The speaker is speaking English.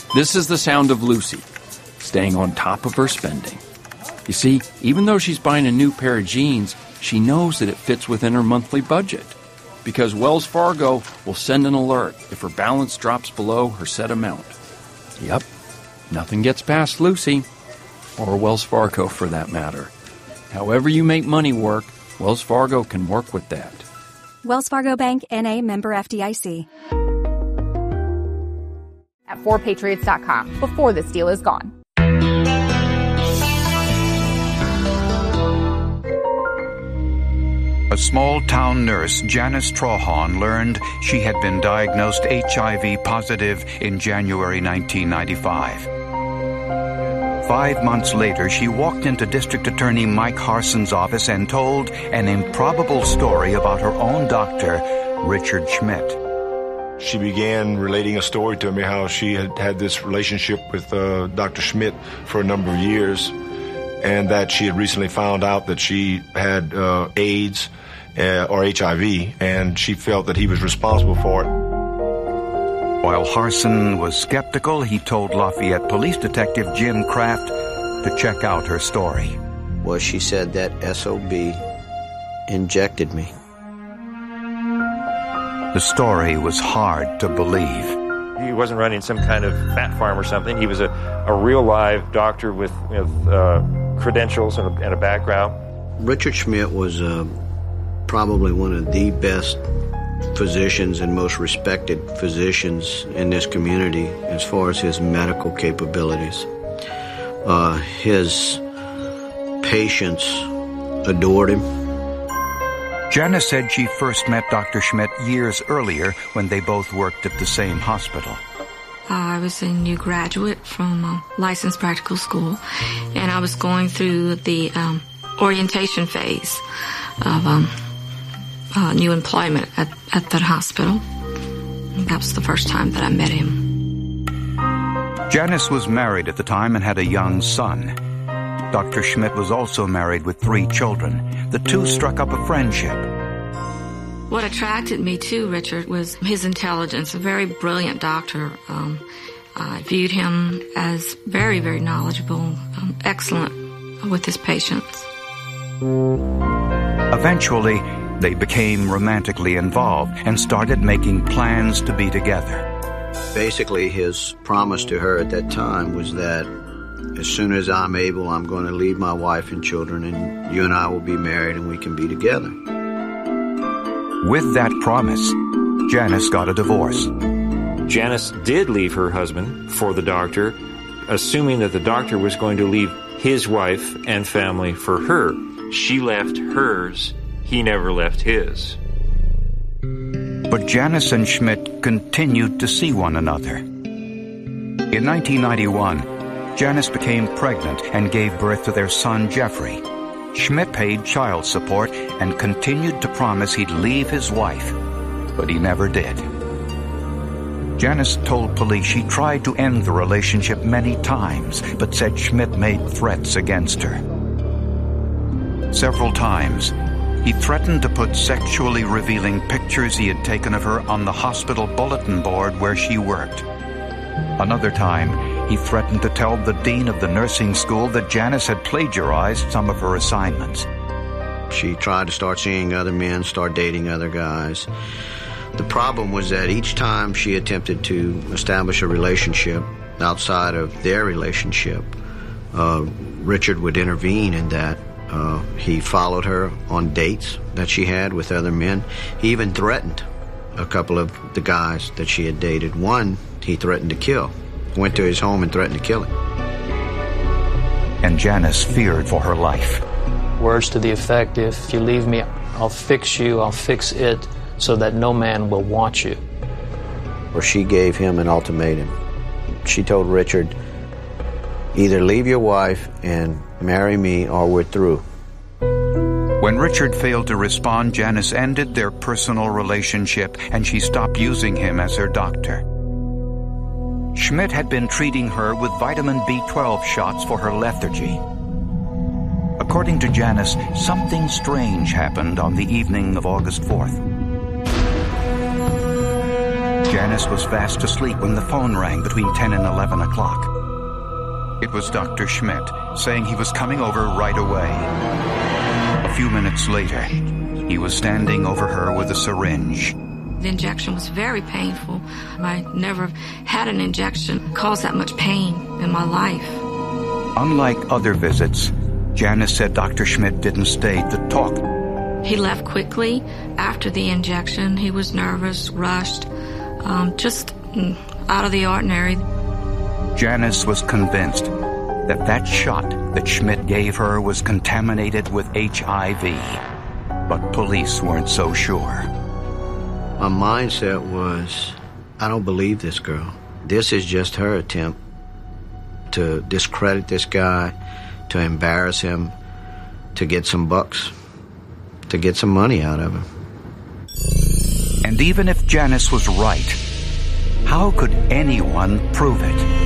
This is the sound of Lucy, staying on top of her spending. You see, even though she's buying a new pair of jeans, she knows that it fits within her monthly budget, because Wells Fargo will send an alert if her balance drops below her set amount. Yep, nothing gets past Lucy, or Wells Fargo for that matter. However you make money work, Wells Fargo can work with that. Wells Fargo Bank, N.A., member FDIC. At 4patriots.com before this deal is gone. A small-town nurse, Janice Trahan, learned she had been diagnosed HIV positive in January 1995. 5 months later, she walked into District Attorney Mike Harson's office and told an improbable story about her own doctor, Richard Schmidt. She began relating a story to me how she had had this relationship with Dr. Schmidt for a number of years, and that she had recently found out that she had AIDS or HIV, and she felt that he was responsible for it. While Harson was skeptical, he told Lafayette Police Detective Jim Kraft to check out her story. Well, she said that SOB injected me. The story was hard to believe. He wasn't running some kind of fat farm or something. He was a real live doctor with credentials and a background. Richard Schmidt was probably one of the best physicians and most respected physicians in this community as far as his medical capabilities. His patients adored him. Janice said she first met Dr. Schmidt years earlier when they both worked at the same hospital. I was a new graduate from licensed practical school, and I was going through the orientation phase of new employment at that hospital. That was the first time that I met him. Janice was married at the time and had a young son. Dr. Schmidt was also married with 3 children. The two struck up a friendship. What attracted me to Richard was his intelligence, a very brilliant doctor. I viewed him as very, very knowledgeable, excellent with his patients. Eventually, they became romantically involved and started making plans to be together. Basically, his promise to her at that time was that as soon as I'm able, I'm going to leave my wife and children, and you and I will be married and we can be together. With that promise, Janice got a divorce. Janice did leave her husband for the doctor, assuming that the doctor was going to leave his wife and family for her. She left hers. He never left his. But Janice and Schmidt continued to see one another. In 1991, Janice became pregnant and gave birth to their son, Jeffrey. Schmidt paid child support and continued to promise he'd leave his wife, but he never did. Janice told police she tried to end the relationship many times, but said Schmidt made threats against her. Several times, he threatened to put sexually revealing pictures he had taken of her on the hospital bulletin board where she worked. Another time, he threatened to tell the dean of the nursing school that Janice had plagiarized some of her assignments. She tried to start seeing other men, start dating other guys. The problem was that each time she attempted to establish a relationship outside of their relationship, Richard would intervene in that. He followed her on dates that she had with other men. He even threatened a couple of the guys that she had dated. One, he threatened to kill. Went to his home and threatened to kill him. And Janice feared for her life. Words to the effect, if you leave me, I'll fix you, I'll fix it, so that no man will want you. Or she gave him an ultimatum. She told Richard, either leave your wife and marry me or we're through. When Richard failed to respond, Janice ended their personal relationship and she stopped using him as her doctor. Schmidt had been treating her with vitamin B12 shots for her lethargy. According to Janice, something strange happened on the evening of August 4th. Janice was fast asleep when the phone rang between 10 and 11 o'clock. It was Dr. Schmidt saying he was coming over right away. A few minutes later, he was standing over her with a syringe. The injection was very painful. I never had an injection cause that much pain in my life. Unlike other visits, Janice said Dr. Schmidt didn't stay to talk. He left quickly after the injection. He was nervous, rushed, just out of the ordinary. Janice was convinced that that shot that Schmidt gave her was contaminated with HIV, but police weren't so sure. My mindset was, I don't believe this girl. This is just her attempt to discredit this guy, to embarrass him, to get some bucks, to get some money out of him. And even if Janice was right, how could anyone prove it?